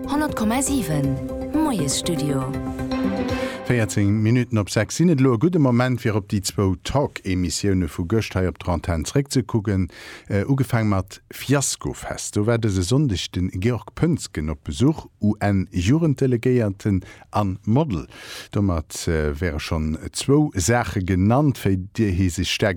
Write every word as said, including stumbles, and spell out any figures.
hundert Komma sieben Moes Studio. vierzehn Minuten op sechs sinnet lo gute Moment fir op die zwo Talk-Emissionioune vu Göchtheit op Trantenzre ze kucken, äh, ugefang mat Fiaskofest. Do werde se sonndech den Georg Pünzgen op Besuch U N-Jurendelegéierten an Model. Dommer äh, wäre schon zwo Sache genannt, fir Dir hi sich